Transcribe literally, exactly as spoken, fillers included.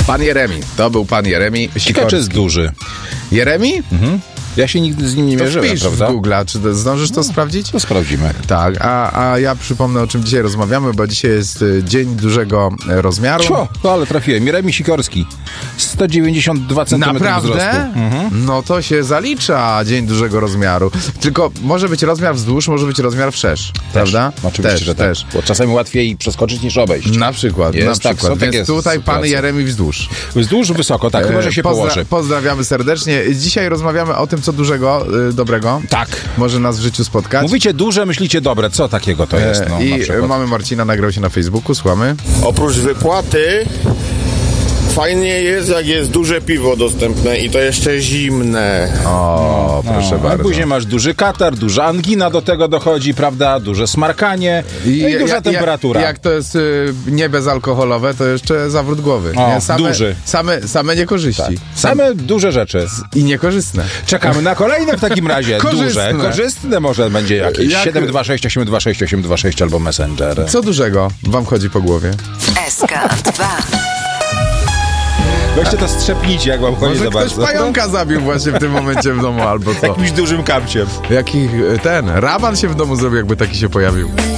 Pan Jeremi, to był pan Jeremi. Ciekawe, czy jest duży. Jeremi? Mhm. Ja się nigdy z nim nie To mierzyłem, wpisz prawda? w Google'a, czy to, zdążysz to sprawdzić? To sprawdzimy. Tak, a, a ja przypomnę, o czym dzisiaj rozmawiamy, bo dzisiaj jest y, Dzień Dużego Rozmiaru. Cio, no ale trafiłem. Jeremi Sikorski. sto dziewięćdziesiąt dwa centymetry Naprawdę? wzrostu. Mhm. No to się zalicza Dzień Dużego Rozmiaru. Tylko może być rozmiar wzdłuż, może być rozmiar wszerz, prawda? Oczywiście, też, że tak. też. Bo czasami łatwiej przeskoczyć niż obejść. Na przykład, Jest, na tak, przykład. są Więc takie tutaj pan sytuacje. Jeremi wzdłuż. Wzdłuż wysoko, tak, może się Pozdra- położy. Pozdrawiamy serdecznie. Dzisiaj rozmawiamy o tym, co dużego, y, dobrego Tak. może nas w życiu spotkać. Mówicie duże, myślicie dobre. Co takiego to jest? No, I na przykład. mamy Marcina, nagrał się na Facebooku, słuchamy. Oprócz wypłaty fajnie jest, jak jest duże piwo dostępne i to jeszcze zimne. O, proszę No, a bardzo. później masz duży katar, duża angina do tego dochodzi, prawda? Duże smarkanie i, no i duża jak- temperatura. Jak, jak to jest y, nie bezalkoholowe, to jeszcze zawrót głowy. O, nie? Same, duży. Same, same niekorzyści. Tak. Same duże rzeczy. I niekorzystne. Czekamy na kolejne w takim razie. Korzystne. Duże. Korzystne może będzie jakieś. Jak- siedem dwa sześć osiem dwa sześć osiem dwa sześć albo Messenger. Co dużego wam chodzi po głowie? S K dwa. Weźcie to strzepnijcie, jak wam chodzi Może za ktoś bardzo. pająka zabił właśnie w tym momencie w domu, albo co? Jakimś dużym kapciem. Jaki ten, raban się w domu zrobił, jakby taki się pojawił.